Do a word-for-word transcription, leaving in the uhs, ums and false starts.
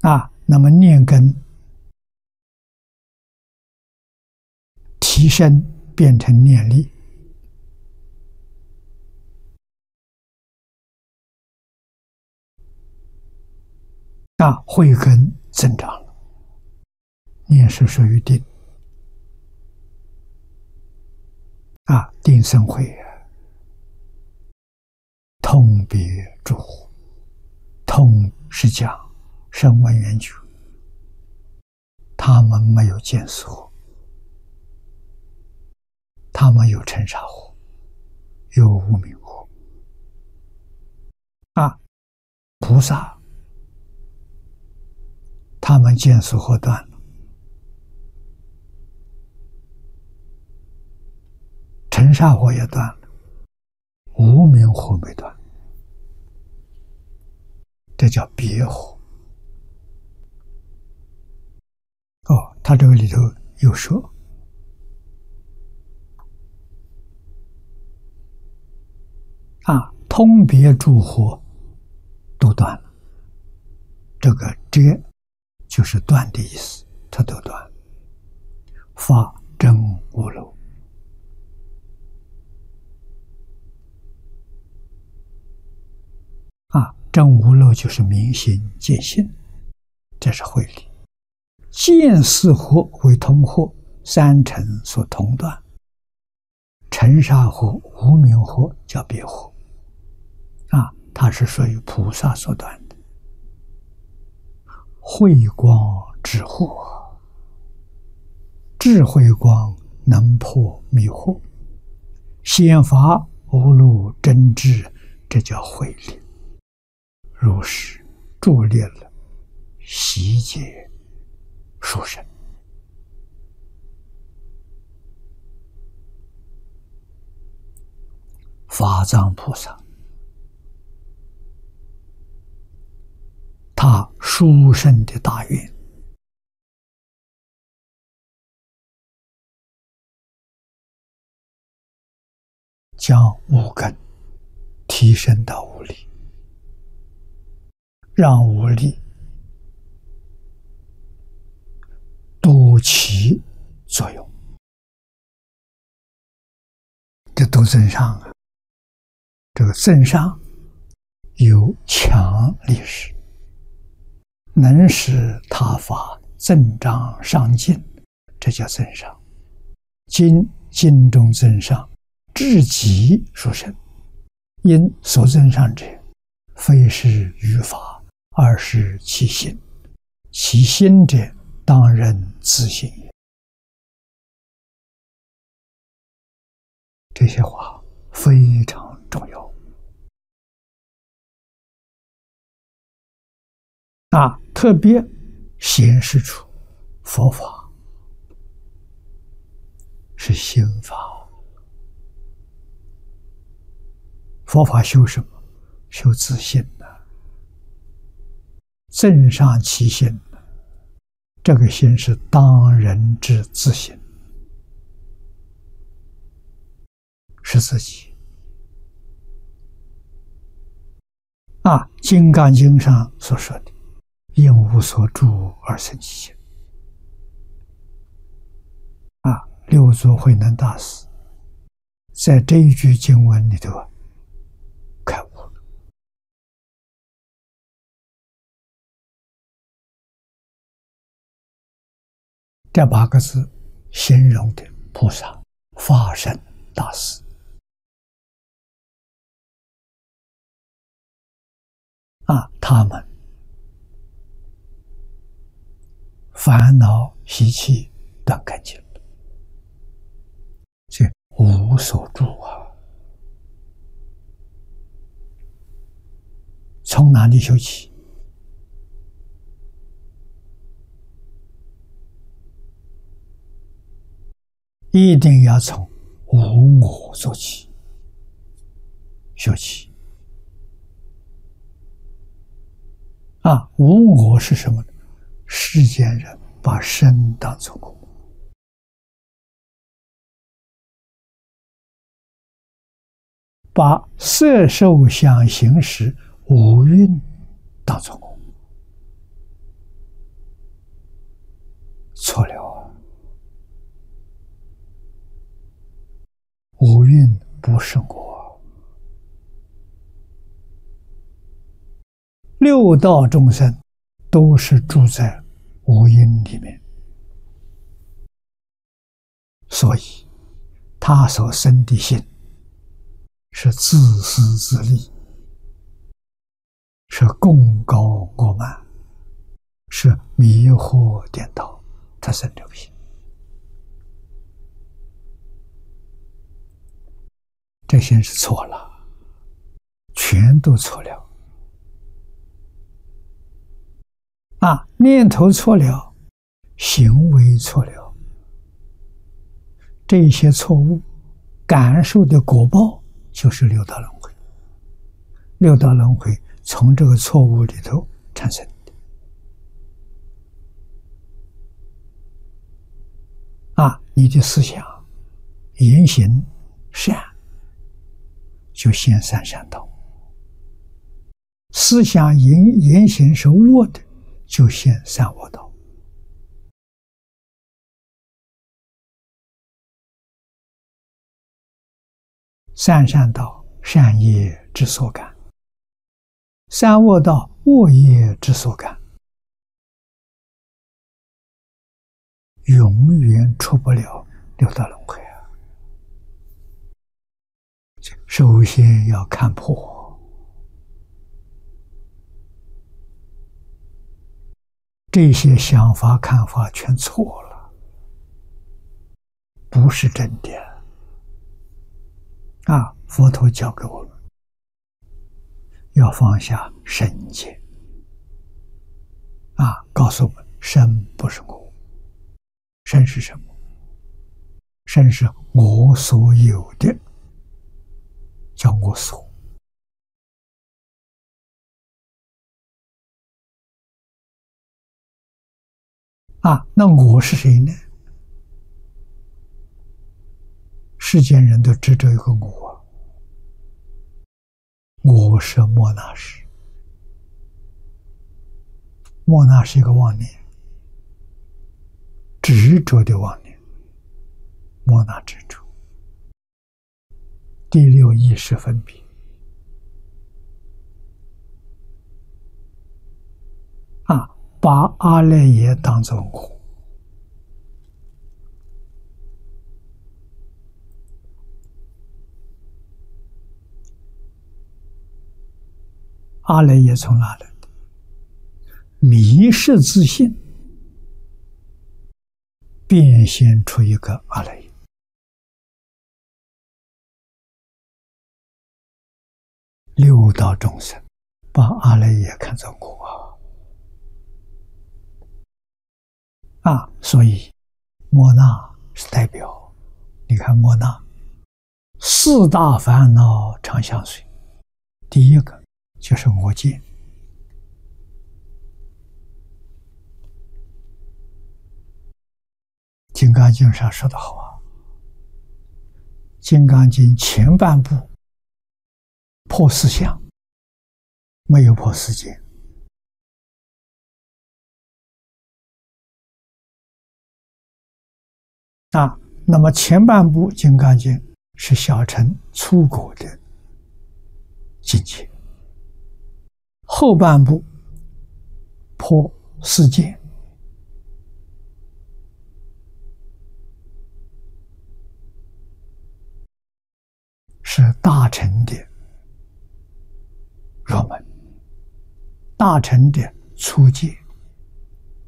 啊，那么念根提升变成念力，啊，慧根增长了。念是属于定，啊，定生慧啊，通别诸惑，通是讲声闻缘觉，他们没有见思惑，他们有尘沙惑，有无明惑。啊，菩萨他们见思惑断了，尘沙惑也断了，无明惑没断，这叫别惑。哦，他这个里头有说，啊，通别诸惑都断了，这个这就是断的意思，它都断了。法真无漏，啊，真无漏就是明心见性，这是慧理。见思惑为通惑，三尘所同断，尘沙惑、无明惑叫别惑，啊，它是属于菩萨所断的。慧光智惑，智慧光能破迷惑，显法无漏真智，这叫慧理。如是助列了悉解殊胜。法藏菩萨，他殊胜的大愿，将五根提升到五力，让五力多起作用，这都增上啊！这个增上有强力士，能使他法增长上进，这叫增上。今经中增上，至极殊胜。因所增上者，非是语法，而是其心。其心者，当人自性也。这些话非常重要啊！特别显示出佛法是心法。佛法修什么？修自信的，增上其心。这个心是当人之自性，是自己。啊，《金刚经》上所说的“因无所住而生其心”。啊，六祖慧能大师在这一句经文里头啊，开悟了。这八个字形容的菩萨法身大士。啊，他们烦恼习气断干净了，这无所住啊！从哪里修起？一定要从无我做起，修起。啊，无我是什么呢？世间人把身当作我，把色受想行识五蕴当作我， 错了啊！五蕴不是我，六道众生都是住在五蕴里面，所以他所生的心是自私自利，是贡高我慢，是迷惑颠倒，他生这个心。这心是错了，全都错了啊！念头错了，行为错了，这些错误感受的果报就是六道轮回。六道轮回从这个错误里头产生的啊！你的思想言行善，就现三善道；思想言言行是恶的，就现三恶道。三善道，善业之所感；三恶道，恶业之所感。永远出不了六道轮回啊！首先要看破，这些想法看法全错了，不是真的啊！佛陀教给我们要放下身见啊，告诉我们身不是我，身是什么？身是我所有的，叫我所。啊，那我是谁呢？世间人都执着一个我啊，我是莫那识，莫那是一个妄念，执着的妄念，莫那执着。第六意识分别啊，把阿赖耶当作我，阿赖耶从哪来的？迷失自信，变现出一个阿赖耶。六道众生把阿赖耶看作我啊，所以莫那是代表。你看莫那四大烦恼常相随，第一个就是我见。金刚经上说得好啊，金刚经前半部破四相，没有破四见。啊，那么前半部金刚经是小乘初果的境界，后半部破四见，是大乘的入门，大乘的初阶。